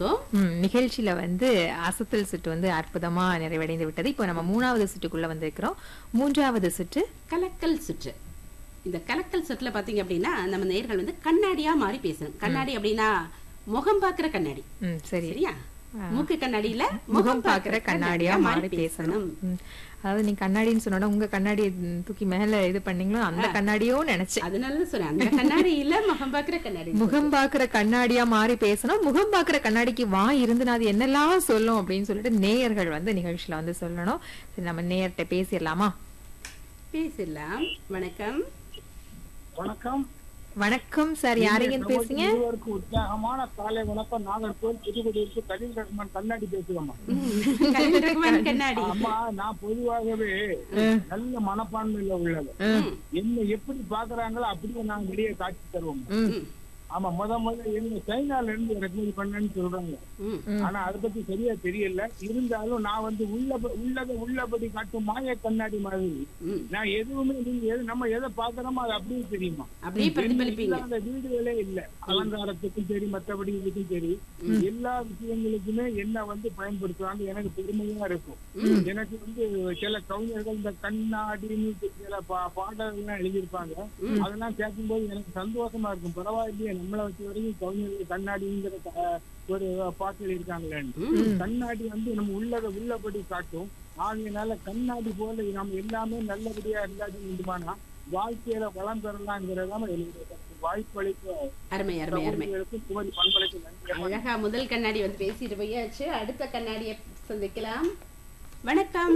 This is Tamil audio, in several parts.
இருக்கோம். நிகழ்ச்சியில அசத்தல் சுற்று அற்புதமா நிறைவடைந்து விட்டது. இப்போ நம்ம 3வது சுற்றுக்குள்ள வந்திருக்கிறோம். 3வது சுற்று கலக்கல் சுற்று. இந்த கலக்கல் சுற்றுல பாத்தீங்க அப்படின்னா நம்ம நேயர்கள் கண்ணாடியா மாறி பேசணும். கண்ணாடி அப்படின்னா முகம் பாக்குற கண்ணாடி. சரியா? மூக்கு கண்ணாடியில முகம் பாக்குற கண்ணாடியா மாறி பேசணும். அதாவது நீ கண்ணாடின்னு சொன்னா உங்க கண்ணாடி தூக்கி மேல இது பண்ணீங்களோ அந்த கண்ணாடியோ நினைச்சேன். அதனால சொன்னேன் அந்த கண்ணாடி இல்ல முகம் பாக்குற கண்ணாடி. முகம் பாக்குற கண்ணாடியா மாறி பேசணும். முகம் பாக்குற கண்ணாடிக்கு வாய் இருந்து அது என்னெல்லாம் சொல்லும் அப்படின்னு சொல்லிட்டு நேயர்கள் நிகழ்ச்சியில சொல்லணும். சரி, நம்ம நேயர்கிட்ட பேசிடலாமா? பேசலாம். வணக்கம். வணக்கம். வணக்கம் சார், யாருங்க பேசுங்க? உற்சாகமான காலை வணக்கம். நாகர்கோவில் புதுக்குடியிருப்பு கலீல் ரஹ்மான் கண்ணாடி பேசுகிறோமா? கண்ணாடி. அம்மா, நான் பொதுவாகவே நல்ல மனப்பான்மையில உள்ளது. என்ன எப்படி பாக்குறாங்களோ அப்படியே நாங்க வெளியே காட்சி தருவோம். ஆமா, முதல்ல என்ன சைனால இருந்து இறக்குமதி பண்ணேன்னு சொல்றாங்க. ஆனா அதை பத்தி சரியா தெரியல. இருந்தாலும் நான் உள்ளபடி காட்டும் மாய கண்ணாடி மாதிரி நான் எதுவுமே நம்ம எதை பாக்குறோமோ அது அப்படியே தெரியுமா? அந்த வீடுகளே இல்ல. அலங்காரத்துக்கும் சரி மற்றபடி இதுக்கும் சரி எல்லா விஷயங்களுக்குமே என்ன பயன்படுத்துவாங்க. எனக்கு பெருமையா இருக்கும். எனக்கு சில கவிஞர்கள் இந்த கண்ணாடின்னு சில பாடல்கள்லாம் எழுதியிருப்பாங்க. அதெல்லாம் கேட்கும்போது எனக்கு சந்தோஷமா இருக்கும். பரவாயில்லையே, நம்மளை வச்ச வரைக்கும் கவிஞர்கள் கண்ணாடிங்கிற ஒரு பாட்டு எழுதியிருக்காங்களேன்னு. கண்ணாடி நம்ம உள்ளபடி காட்டும். ஆகையினால கண்ணாடி போல நம்ம எல்லாமே நல்லபடியா இருந்தாலும் உண்டுமானா வாழ்க்கையில வளம் பெறலாங்கிறதாம வாய்ப்பளிப்பு. அருமை அருமை அருமை. அழகா முதல் கண்ணாடி பேசிட்டு போயாச்சு. அடுத்த கண்ணாடியை சந்திக்கலாம். வணக்கம்.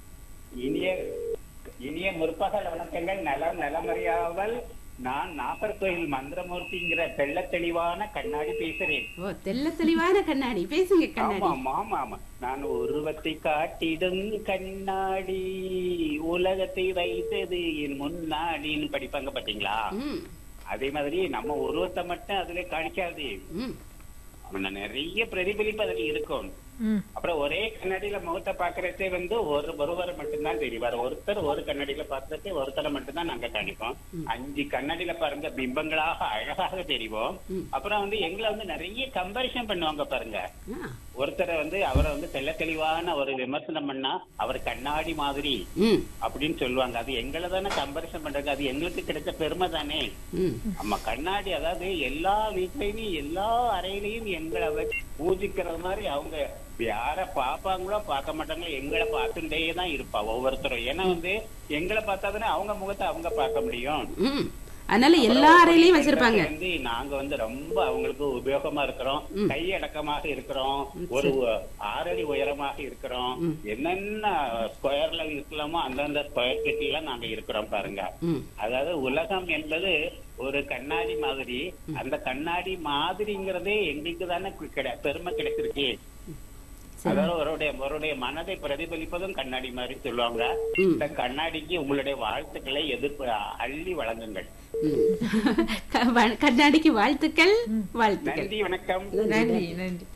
இனிய முற்பகல் வணக்கங்கள். நலமறியாமல் நான் நாகர்கோயில் மந்திரமூர்த்திங்கிற தெள்ள தெளிவான கண்ணாடி பேசுறேன். ஓ, தெள்ள தெளிவான கண்ணாடி பேசுங்க. கண்ணாடி. ஆமா, நான் உருவத்தை காட்டிடும் கண்ணாடி உலகத்தை வைத்தது என் முன்னாடின்னு படிப்பாங்க பாத்தீங்களா? அதே மாதிரி நம்ம உருவத்தை மட்டும் அதுல காணிக்காது, நிறைய பிரதிபலிப்பு அதுல இருக்கும். அப்புறம் ஒரே கண்ணாடியில முகத்தை பாக்குறதே ஒருவரை மட்டும்தான் தெரியும். ஒருத்தர் ஒரு கண்ணாடியில பாக்குறதே ஒருத்தரை மட்டும்தான் நாங்க காணிப்போம். 5 கண்ணாடியில பாருங்க, பிம்பங்களாக அழகாக தெரிவோம். அப்புறம் எங்களை நிறைய கம்பேரிசன் பண்ணுவாங்க பாருங்க. ஒருத்தரை அவரை தெள்ள தெளிவான ஒரு விமர்சனம் பண்ணா அவர் கண்ணாடி மாதிரி அப்படின்னு சொல்லுவாங்க. அது எங்களை தானே கம்பேரிசன் பண்றாங்க. அது எங்களுக்கு கிடைச்ச பெருமை தானே. நம்ம கண்ணாடி அதாவது எல்லா வீட்லயுமே எல்லா அறையிலையும் எங்களை பூஜிக்கிறது மாதிரி அவங்க யார பாப்பாங்களோ பார்க்க மாட்டாங்க, எங்களை பார்த்துட்டே தான் இருப்பா ஒவ்வொருத்தரும். ஏன்னா எங்களை பார்த்தாதானே அவங்க முகத்தை அவங்க பார்க்க முடியும். அதனால எல்லா அறையிலையும் வச்சிருப்பாங்க. நாங்க ரொம்ப அவங்களுக்கு உபயோகமா இருக்கிறோம். கையடக்கமாக இருக்கிறோம். ஒரு 6 அடி உயரமாக இருக்கிறோம். என்னென்ன ஸ்கொயர்ல இருக்கலாமோ அந்தந்த ஸ்கொயர் ஃபீட்ல எல்லாம் நாங்க இருக்கிறோம் பாருங்க. அதாவது உலகம் என்பது ஒரு கண்ணாடி மாதிரி. அந்த கண்ணாடி மாதிரிங்கிறதே எங்களுக்கு தானே பெருமை கிடைச்சிருக்கு. அதாவது அவருடைய மனதை பிரதிபலிப்பதும் கண்ணாடி மாதிரி சொல்லுவாங்க. இந்த கண்ணாடிக்கு உங்களுடைய வாழ்த்துக்களை அள்ளி வழங்குங்கள். கண்ணாடிக்கு வாழ்த்துக்கள். நன்றி, வணக்கம். நன்றி நன்றி.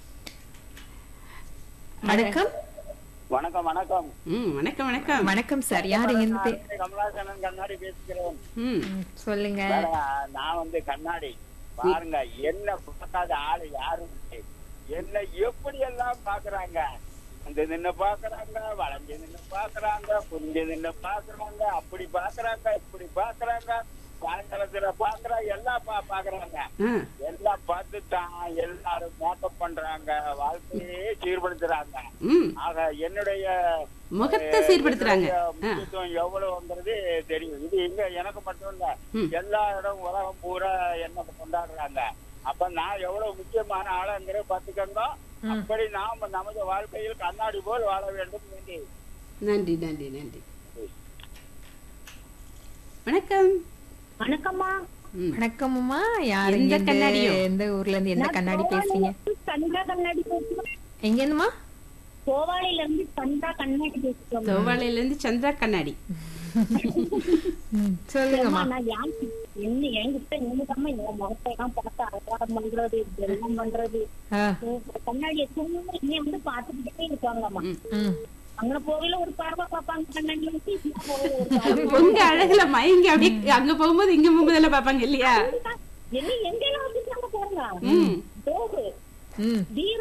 வணக்கம். வணக்கம் வணக்கம். வணக்கம் வணக்கம். வணக்கம் சார், யாரு? கமலாசனன் கண்ணாடி பேசுகிறேன். சொல்லுங்க. நான் கண்ணாடி பாருங்க, என்ன பார்க்காத ஆளு யாரும் என்ன எப்படி எல்லாம் பாக்குறாங்க. நின்னு பாக்குறாங்க, வளைஞ்சு நின்னு பாக்குறாங்க, புரிஞ்சு நின்னு பாக்குறாங்க, அப்படி பாக்குறாங்க, இப்படி பாக்குறாங்க, சாயங்காலத்துல பாக்குறாங்க, எல்லாம் பாக்குறாங்க. எல்லாம் பார்த்துட்டான் எல்லாரும் மேக்கப் பண்றாங்க, வாழ்க்கையே சீர்படுத்துறாங்க. ஆக என்னுடைய முகத்தை சீர்படுத்துறாங்க. முக்கியத்துவம் எவ்வளவுங்கிறது தெரியும். இது இங்க எனக்கு மட்டும் இல்ல, எல்லா இடம் உலகம் பூரா என்ன கொண்டாடுறாங்க. அப்ப நான் எவ்வளவு முக்கியமான ஆளுங்கிற பாத்துக்கங்க. அப்படி நாம் நமது வாழ்க்கையில் கண்ணாடி போல் வாழ வேண்டும். நன்றி நன்றி நன்றி. வணக்கம். வணக்கம்மா. வணக்கம்மா. யாரு? எந்த ஊர்ல இருந்து என்ன கண்ணாடி பேசுறீங்க? சந்திரா கண்ணாடி பேசுறேன். எங்க இருந்துமா? கோவாளில இருந்து சந்திரா கண்ணாடி பேசுறேன். கோவாளில இருந்து சந்திரா கண்ணாடி. சொல்லுங்கம்மா. என்கிட்ட நின்னுக்காம என் முகத்தை எல்லாம் பார்த்து அலங்காரம் பண்றது, எல்லாம் பண்றது, கண்ணாடியை சும்மா இன்னும் பாத்துக்கிட்டே இருக்காங்கம்மா. அங்க போகல ஒரு பார்வை பாப்பாங்க கண்ணாடி வச்சு. உங்க அழகுல மயங்கி அப்படியே அங்க போகும்போது இங்க போகும்போது எல்லாம் பாப்பாங்க இல்லையா? எங்க எல்லாம் வச்சுட்டாங்க பாருங்க.